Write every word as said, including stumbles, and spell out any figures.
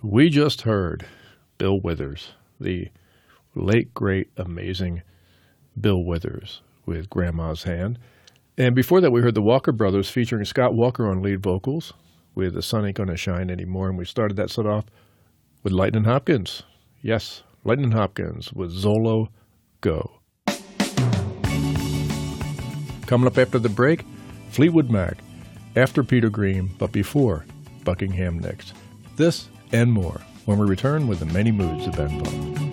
We just heard Bill Withers, the late, great, amazing Bill Withers with Grandma's Hand. And before that, we heard the Walker Brothers featuring Scott Walker on lead vocals with The Sun Ain't Gonna Shine Anymore. And we started that set off with Lightnin' Hopkins. Yes, Lightnin' Hopkins with Zolo Go. Coming up after the break, Fleetwood Mac, after Peter Green, but before Buckingham Nicks. This and more when we return with the many moods of Ben Vaughn.